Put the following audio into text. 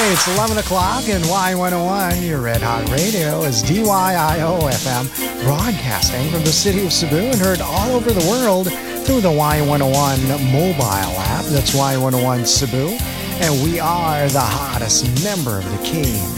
It's 11 o'clock and Y101, your Red Hot Radio, is DYIO FM, broadcasting from the city of Cebu and heard all over the world through the Y101 mobile app. That's Y101 Cebu. And we are the hottest member of the